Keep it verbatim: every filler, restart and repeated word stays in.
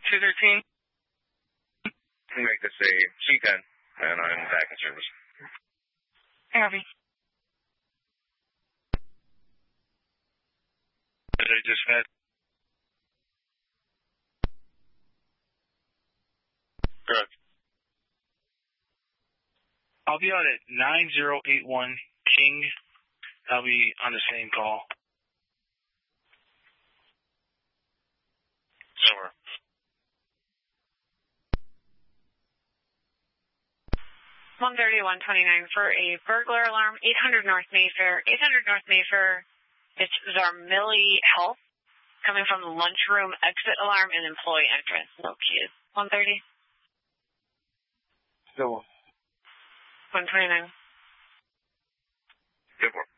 two thirteen. Make this a C ten, and I'm back in service. Copy. Did I just had? Correct. I'll be on at nine zero eight one King. I'll be on the same call. Somewhere. one thirty, one twenty-nine for a burglar alarm, eight hundred North Mayfair. eight hundred North Mayfair, it's Zarmilli Health, coming from the lunchroom exit alarm and employee entrance. No keys. one thirty. Still. one twenty-nine. Good work.